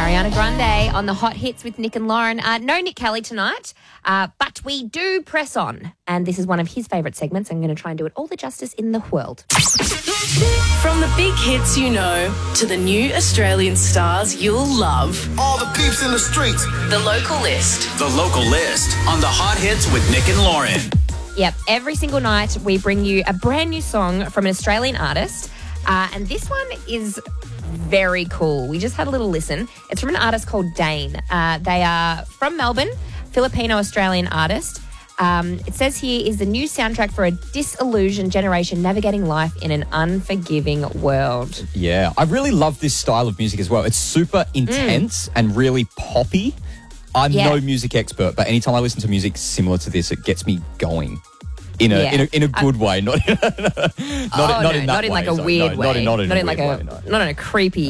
Ariana Grande on the Hot Hits with Nick and Lauren. No Nick Kelly tonight, but we do press on. And this is one of his favourite segments. I'm going to try and do it all the justice in the world. From the big hits you know to the new Australian stars you'll love. All the peeps in the streets. The Local List. The Local List on the Hot Hits with Nick and Lauren. Yep, every single night we bring you a brand new song from an Australian artist. And this one is very cool. We just had a little listen. It's from an artist called Dane. They are from Melbourne, Filipino-Australian artist. It says here is the new soundtrack for a disillusioned generation navigating life in an unforgiving world. Yeah, I really love this style of music as well. It's super intense and really poppy. I'm no music expert, but anytime I listen to music similar to this, it gets me going in a good way, not in a weird way. Not in a creepy